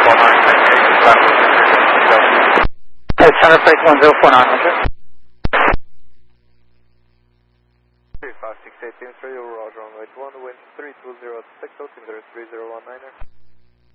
Center Freight 1049. 35683, Roger, runway 1, wind 320 at 6, altimeter 3019er.